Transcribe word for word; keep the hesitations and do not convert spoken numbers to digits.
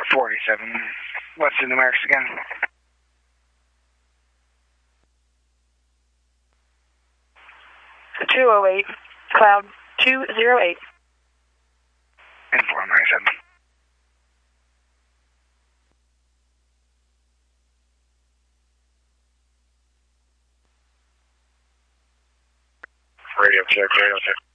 forty-seven. What's the numerics again? two oh eight, cloud two oh eight. And four ninety-seven. Radio check, radio check.